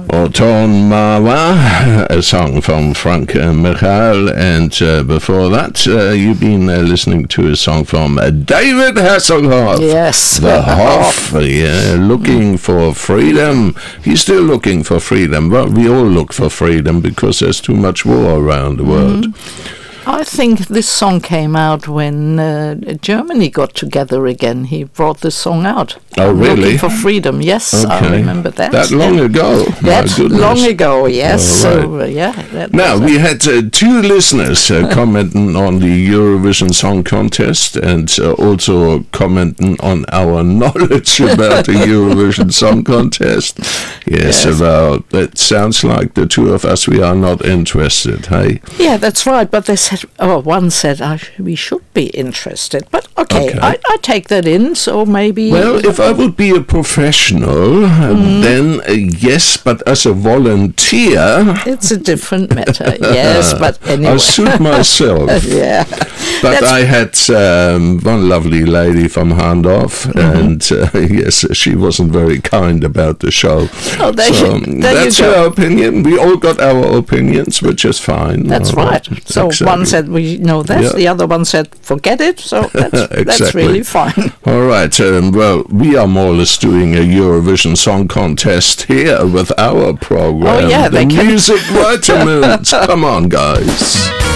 Auton Mawa, a song from Frank Michael, and before that, you've been listening to a song from David Hasselhoff. Yes. The Hoff, yeah, looking for freedom. He's still looking for freedom. Well, we all look for freedom because there's too much war around the world. I think this song came out when Germany got together again. He brought this song out. Oh, really? Looking for freedom, yes. Okay. I remember that. That long ago? That long ago, yes. All right. So, yeah. Now, we had two listeners commenting on the Eurovision Song Contest and also commenting on our knowledge about the Eurovision Song Contest. Yes, about it sounds like the two of us, we are not interested, hey? Yeah, that's right. But they said, one said we should be interested. But okay. I take that in, so maybe... Well, if I would be a professional, then yes, but as a volunteer... It's a different matter, yes, but anyway. I'll suit myself. Yeah. But I had one lovely lady from Handorf, and yes, she wasn't very kind about the show. Oh, that's her opinion. We all got our opinions, which is fine. That's right. So one said, we know that, the other one said, forget it, so that's really fine. All right, well, we are more or less doing a Eurovision Song Contest here with our program. Oh, yeah, the Music Vitamins. Come on, guys.